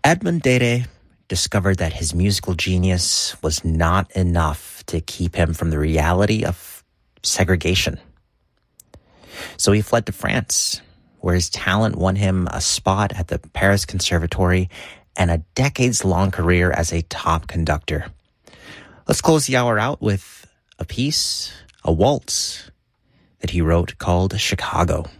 Edmund Dede discovered that his musical genius was not enough to keep him from the reality of segregation. So he fled to France, where his talent won him a spot at the Paris Conservatory and a decades-long career as a top conductor. Let's close the hour out with a piece, a waltz, that he wrote called Chicago.